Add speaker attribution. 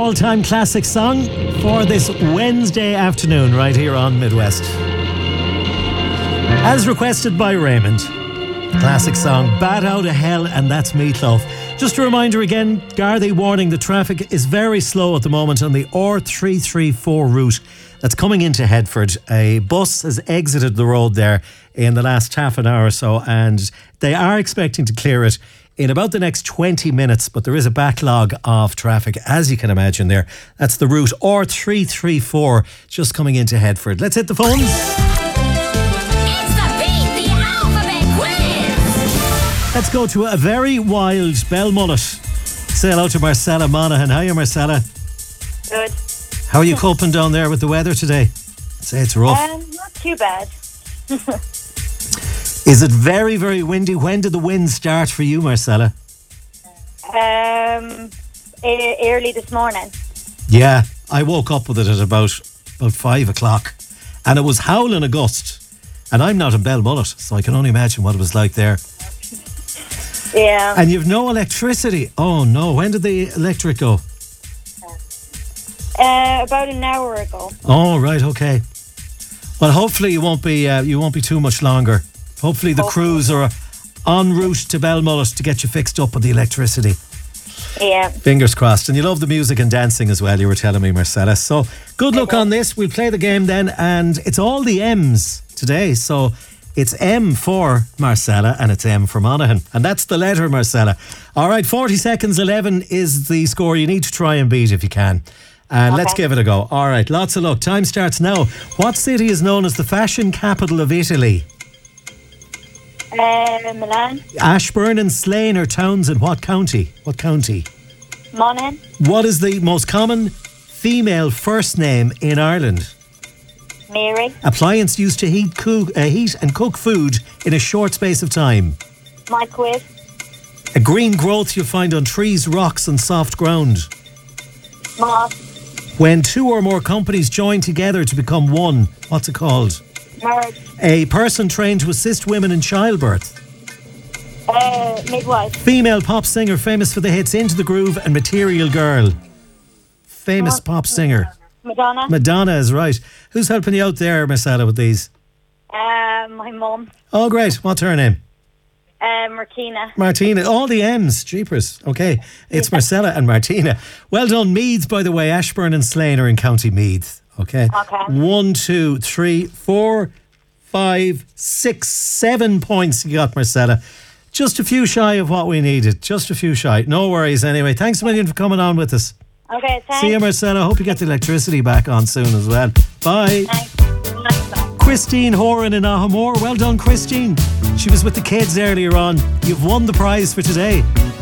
Speaker 1: all-time classic song for this Wednesday afternoon right here on Midwest. As requested by Raymond, classic song Bat Out of Hell, and that's Meatloaf. Just a reminder again, Gardaí warning the traffic is very slow at the moment on the R334 route that's coming into Headford. A bus has exited the road there in the last half an hour or so, and they are expecting to clear it in about the next 20 minutes, but there is a backlog of traffic, as you can imagine there. That's the route R334 just coming into Headford. Let's hit the phones.
Speaker 2: It's the Beat the Alphabet Quiz.
Speaker 1: Let's go to a very wild Belmullet. Say hello to Marcella Monaghan. Hiya, Marcella.
Speaker 3: Good.
Speaker 1: How are you coping down there with the weather today? Say it's rough.
Speaker 3: Not too bad.
Speaker 1: Is it very, very windy? When did the wind start for you, Marcella?
Speaker 3: Early this morning.
Speaker 1: Yeah, I woke up with it at about 5 o'clock, and it was howling a gust. And I'm not in Belmullet, so I can only imagine what it was like there.
Speaker 3: Yeah.
Speaker 1: And you've no electricity. Oh no! When did the electric go?
Speaker 3: About an hour ago.
Speaker 1: Oh right, okay. Well, hopefully you won't be too much longer. Hopefully the crews are en route to Belmullet to get you fixed up with the electricity.
Speaker 3: Yeah.
Speaker 1: Fingers crossed. And you love the music and dancing as well, you were telling me, Marcella. So good luck on this. We'll play the game then, and it's all the M's today. So it's M for Marcella and it's M for Monaghan. And that's the letter, Marcella. All right, 40 seconds, 11 is the score you need to try and beat if you can. And let's give it a go. All right, lots of luck. Time starts now. What city is known as the fashion capital of Italy?
Speaker 3: Milan.
Speaker 1: Ashburn and Slane are towns in what county? What county?
Speaker 3: Monaghan.
Speaker 1: What is the most common female first name in Ireland?
Speaker 3: Mary.
Speaker 1: Appliance used to heat and cook food in a short space of time.
Speaker 3: Microwave.
Speaker 1: A green growth you find on trees, rocks and soft ground.
Speaker 3: Moss.
Speaker 1: When two or more companies join together to become one, what's it called?
Speaker 3: Merge.
Speaker 1: A person trained to assist women in childbirth.
Speaker 3: Midwife.
Speaker 1: Female pop singer famous for the hits Into the Groove and Material Girl. Famous pop singer.
Speaker 3: Madonna.
Speaker 1: Madonna is right. Who's helping you out there, Marcella, with these?
Speaker 3: My mum.
Speaker 1: Oh, great. What's her name?
Speaker 3: Martina.
Speaker 1: Martina. All the M's. Jeepers. Okay. It's Marcella and Martina. Well done. Meath, by the way. Ashburn and Slane are in County Meath. Okay. 1, 2, 3, 4, 5, 6, 7 points you got, Marcella. Just a few shy of what we needed. Just a few shy. No worries anyway. Thanks a million for coming on with us.
Speaker 3: Okay, thanks.
Speaker 1: See you, Marcella. Hope you get the electricity back on soon as well. Bye.
Speaker 3: Thanks.
Speaker 1: Christine Horan in Ahamore. Well done, Christine. She was with the kids earlier on. You've won the prize for today.